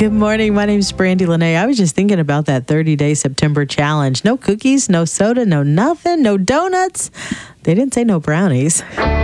Good morning. My name's Brandy Lene. I was just thinking about that 30-day September challenge. No cookies, no soda, no nothing, no donuts. They didn't say no brownies.